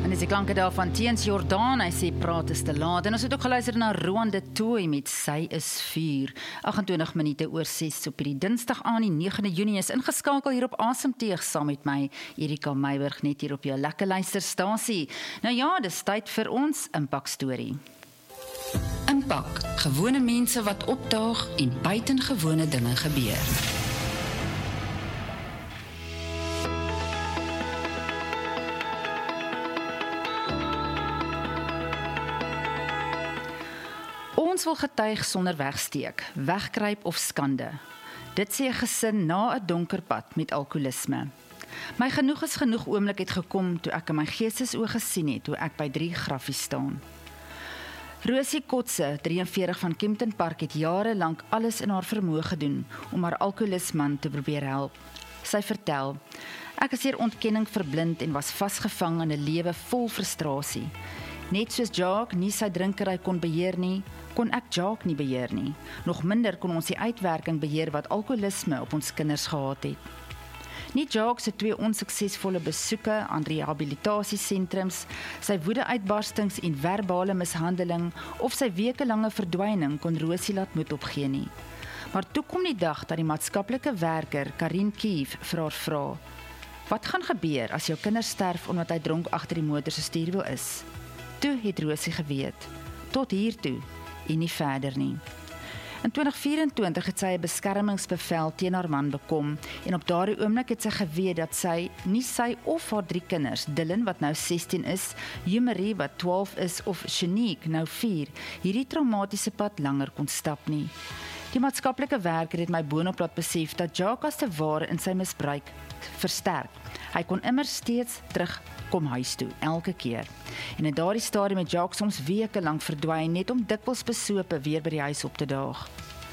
En dis die klanke daar van Teens Jordaan, hy sê praat is te laat. En ons het ook geluister na Roan de Tooi met Sy is vuur. 28 minute oor 6 op die Dinsdag aan die 9de Junie is ingeskakel hier op Asemteug saam met my, Erika Meiburg, net hier op jou lekker luisterstasie. Nou ja, dis tyd vir ons Impak Storie. Impak, gewone mense wat opdaag en buitengewone dinge gebeur. Ons wil getuig sonder wegsteek, wegkruip of skande. Dit sê 'n gesin na 'n donker pad met alkoholisme. My genoeg is genoeg oomblik het gekom toe ek in my geestesoog gesien het hoe ek by 3 graffies staan. Rosie Kotse, 43 van Kempton Park, het jare lank alles in haar vermoë gedoen om haar alkoholisman te probeer help. Sy vertel, ek is deur ontkenning verblind en was vasgevang in 'n lewe vol frustrasie. Net soos Jacques nie sy drinkery kon beheer nie, kon ek Jacques nie beheer nie. Nog minder kon ons die uitwerking beheer wat alkoholisme op ons kinders gehad het. Nie Jacques se 2 onsuksesvolle besoeke aan rehabilitasiesentrums, sy woede-uitbarstings en verbale mishandeling of sy wekelange verdwyning kon Rosie laat moed opgee nie. Maar toe kom die dag dat die maatskaplike werker Karin Kief vir haar vra, wat gaan gebeur as jou kinders sterf omdat hy dronk agter die motor se stuurwiel is? Toe het Rosie geweet, tot hiertoe en nie verder nie. In 2024 het sy 'n beskermingsbevel teen haar man bekom en op daardie oomblik het sy geweet dat sy nie sy of haar 3 kinders, Dylan wat nou 16 is, Jumarie wat 12 is of Shanique nou 4, hierdie traumatiese pad langer kon stap nie. Die maatskaplike werker het my boonop laat besef dat Jacques as te ware in sy misbruik versterk. Hy kon immer steeds terugkom huis toe, elke keer. En in daardie stadium het Jacques soms weke lank verdwyn, net om dikwels besope weer by die huis op te daag.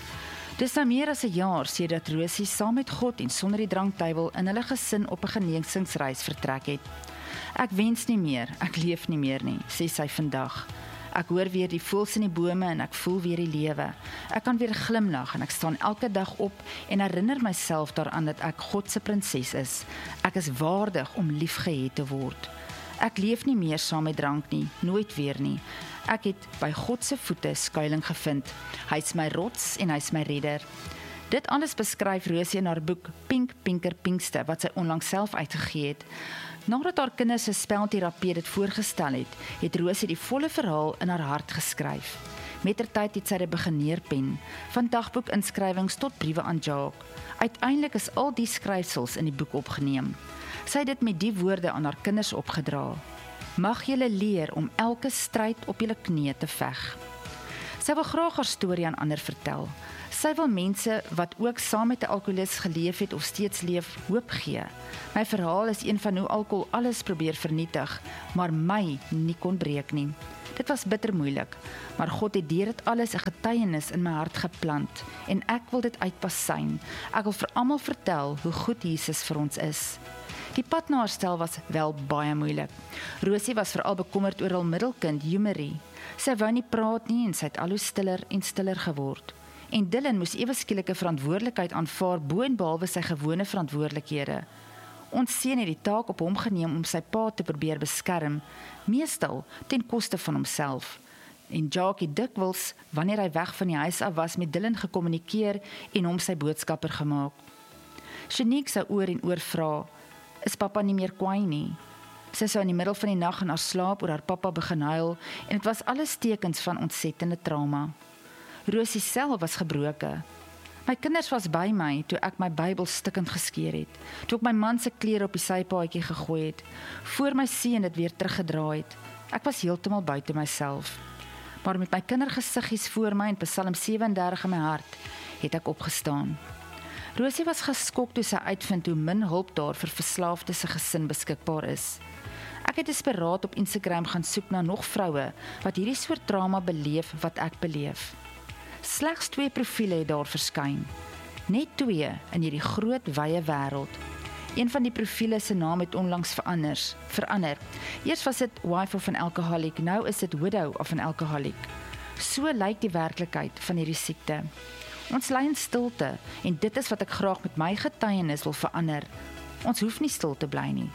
Dis nou meer as 'n jaar sedert Rosie saam met God en sonder die drankduiwel in hulle gesin op 'n geneesingsreis vertrek het. Ek wens nie meer, ek leef nie meer nie, sê sy vandag. Ek hoor weer die voëls in die bome en ek voel weer die lewe. Ek kan weer glimlag en ek staan elke dag op en herinner myself daaraan dat ek God se prinses is. Ek is waardig om liefgehet te word. Ek leef nie meer saam met drank nie, nooit weer nie. Ek het by God se voete skuiling gevind. Hy is my rots en hy is my redder. Dit alles beskryf Rosie in haar boek Pink Pinker Pinkste, wat sy onlangs self uitgegee het. Nadat haar kinders se spelterapeut dit voorgestel het Rosie die volle verhaal in haar hart geskryf. Mettertyd het sy dit begin neerpen, van dagboekinskrywings tot briewe aan Jacques. Uiteindelik is al die skryfsels in die boek opgeneem. Sy het dit met die woorde aan haar kinders opgedra. Mag julle leer om elke stryd op julle knieë te veg. Sy wil graag haar storie aan ander vertel. Sy wil mense wat ook saam met 'n alkoholist geleef het of steeds leef, hoop gee. My verhaal is een van hoe alkohol alles probeer vernietig, maar my nie kon breek nie. Dit was bitter moeilik, maar God het deur dit alles 'n getuienis in my hart geplant en ek wil dit uitpasyn. Ek wil vir almal vertel hoe goed Jesus vir ons is. Die pad na herstel was wel baie moeilik. Rosie was veral bekommerd oor haar middelkind, Jumarie. Sy wou nie praat nie en sy het al hoe stiller en stiller geword. En Dylan moes ewe skielik 'n verantwoordelikheid aanvaar bo en behalwe sy gewone verantwoordelikhede. Ons seun het die taak op hom geneem om sy pa te probeer beskerm, meestal ten koste van homself. En Jacques het dikwels, wanneer hy weg van die huis af was, met Dylan gekommunikeer en hom sy boodskapper gemaak. Shanique sou oor en oor vra, is pappa nie meer kwaai nie? Sy sou in die middel van die nag in haar slaap oor haar pappa begin huil en dit was alles tekens van ontsettende trauma. Rosie self was gebroke. My kinders was by my toe ek my Bybel stukkend geskeur het, toe ek my man se klere op die sypaadjie gegooi het, voor my seun dit weer teruggedraai het. Ek was heeltemal buite myself. Maar met my kindergesiggies voor my en Psalm 37 in my hart, het ek opgestaan. Rosie was geskok toe sy uitvind hoe min hulp daar vir verslaafdes se gesin beskikbaar is. Ek het desperaat op Instagram gaan soek na nog vroue wat hierdie soort trauma beleef wat ek beleef. Slegs 2 profiele het daar verskyn. Net 2 in hierdie groot wye wêreld. Een van die profiele se naam het onlangs verander. Eers was dit wife of an alcoholic, nou is dit widow of an alcoholic. So lyk die werklikheid van hierdie siekte. Ons lê in stilte en dit is wat ek graag met my getuienis wil verander. Ons hoef nie stil te bly nie.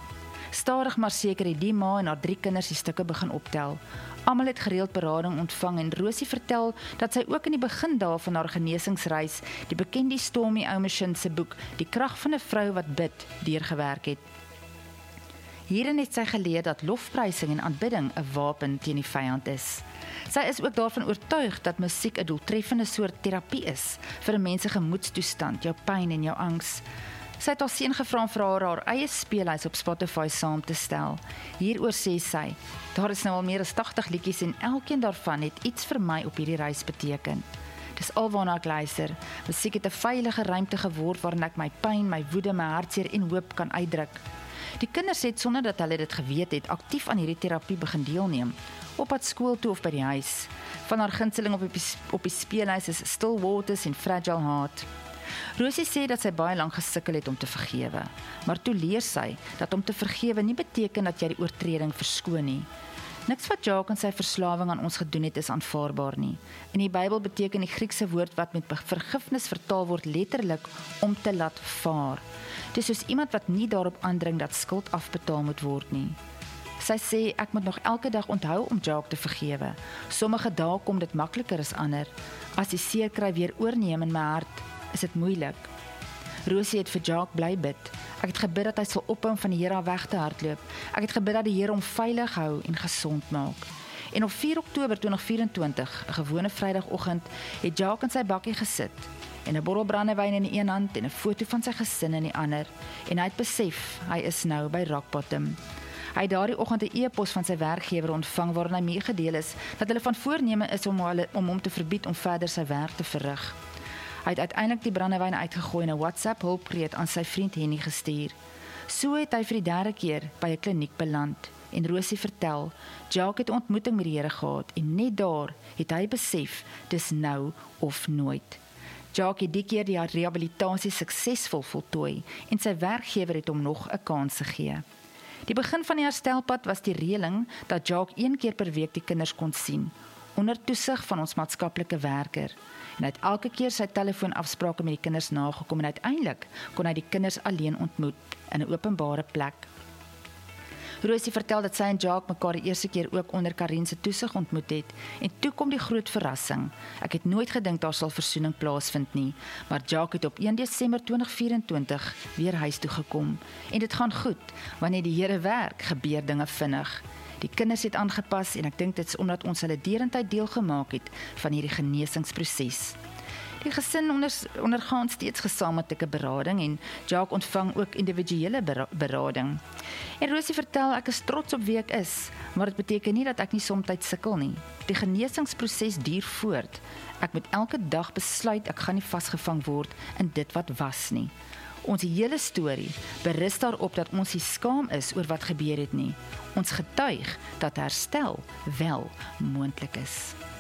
Stadig maar seker het die ma en haar 3 kinders die stukke begin optel. Almal het gereeld berading ontvang en Rosie vertel dat sy ook in die begindae van haar genesingsreis die bekende Stormy Omishin se boek Die krag van 'n vrou wat bid deurgewerk het. Hierin het sy geleer dat lofprysing en aanbidding 'n wapen teen die vyand is. Sy is ook daarvan oortuig dat musiek 'n doeltreffende soort terapie is vir 'n mens se gemoedstoestand, jou pyn en jou angs. Sy het haar seun gevra om vir haar eie speelhuis op Spotify saam te stel. Hieroor sê sy, daar is nou al meer as 80 liedjies en elkeen daarvan het iets vir my op hierdie reis beteken. Dis alwaarna ek luister. Musiek het 'n veilige ruimte geword waarin ek my pyn, my woede, my hartseer en hoop kan uitdruk. Die kinders het sonder dat hulle dit geweet het, aktief aan hierdie terapie begin deelneem, op pad skool toe of by die huis. Van haar gunsteling op die speelhuis is Still Waters en Fragile Heart. Rosie sê dat sy baie lank gesukkel het om te vergewe, maar toe leer sy dat om te vergewe nie beteken dat jy die oortreding verskoon nie. Niks wat Jacques en sy verslawing aan ons gedoen het is aanvaarbaar nie. In die Bybel beteken die Griekse woord wat met vergifnis vertaal word letterlik om te laat vaar. Dis soos iemand wat nie daarop aandring dat skuld afbetaal moet word nie. Sy sê ek moet nog elke dag onthou om Jacques te vergewe. Sommige dae kom dit makliker as ander. As die seerkry weer oorneem in my hart, is dit moeilik. Rosie het vir Jacques bly bid. Ek het gebid dat hy sal ophou om van die Here af weg te hardloop. Ek het gebid dat die Here hom veilig hou en gesond maak. En op 4 Oktober 2024, 'n gewone Vrydagoggend, het Jacques in sy bakkie gesit en 'n bottel brandewyn in die een hand en 'n foto van sy gesin in die ander. En hy het besef, hy is nou by rock bottom. Hy het daardie oggend 'n e-pos van sy werkgewer ontvang waarin hy meegedeel is dat hulle van voorneme is om hom te verbied om verder sy werk te verrig. Hy het uiteindelik die brandewyn uitgegooi en 'n WhatsApp hulpkreet aan sy vriend Henny gestuur. So het hy vir die 3de keer by 'n kliniek beland. En Rosie vertel, Jacques het 'n ontmoeting met die Here gehad en net daar het hy besef, dis nou of nooit. Jacques het die keer die rehabilitasie suksesvol voltooi en sy werkgewer het hom nog 'n kans gegee. Die begin van die herstelpad was die reëling dat Jacques 1 keer per week die kinders kon sien, onder toesig van ons maatskaplike werker. En hy het elke keer sy telefoonafsprake met die kinders nagekom en uiteindelik kon hy die kinders alleen ontmoet in 'n openbare plek. Rosie vertel dat sy en Jacques mekaar die eerste keer ook onder Karin se toesig ontmoet het en toe kom die groot verrassing. Ek het nooit gedink daar sal versoening plaasvind nie, maar Jacques het op 1 Desember 2024 weer huis toe gekom en dit gaan goed. Wanneer die Here werk, gebeur dinge vinnig. Die kinders het aangepas en ek dink dit is omdat ons hulle derentyd deel gemaak het van hierdie genesingsproses. Die gesin ondergaan steeds gesamentlike berading en Jacques ontvang ook individuele berading. En Rosie vertel, ek is trots op wie ek is, maar dit beteken nie dat ek nie soms sukkel nie. Die genesingsproses duur voort. Ek moet elke dag besluit ek gaan nie vasgevang word in dit wat was nie. Ons hele storie berus daarop dat ons nie skaam is oor wat gebeur het nie. Ons getuig dat herstel wel moontlik is.